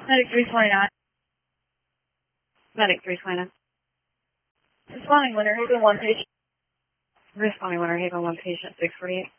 Medic 329. Medic 329. Responding winner, Haven 1 patient. Responding winner, Haven 1 patient 648.